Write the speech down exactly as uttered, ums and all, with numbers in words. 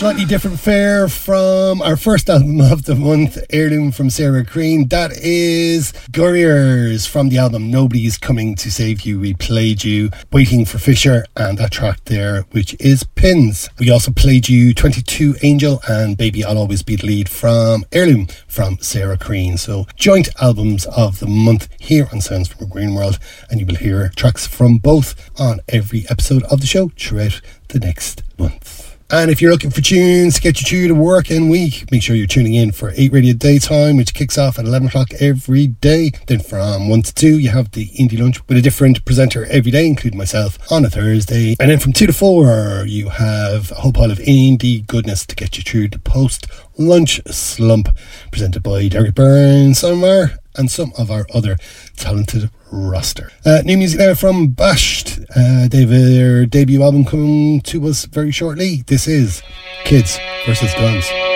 Slightly different fare from our first album of the month, Heirloom from Sarah Crean. That is Gurriers from the album Nobody's Coming to Save You. We played you Waiting for Fisher and that track there, which is Pins. We also played you twenty-two Angel and Baby I'll Always Be the Lead from Heirloom from Sarah Crean. So joint albums of the month here on Sounds from a Green World, and you will hear tracks from both on every episode of the show throughout the next month. And if you're looking for tunes to get you through the working week, make sure you're tuning in for eight Radio Daytime, which kicks off at eleven o'clock every day. Then from one to two, you have the Indie Lunch with a different presenter every day, including myself, on a Thursday. And then from two to four, you have a whole pile of indie goodness to get you through the post-lunch slump, presented by Derek Burns, Somewhere, and some of our other talented roster. Uh, new music now from Bashed. Uh, they have their debut album coming to us very shortly. This is Kids versus Guns.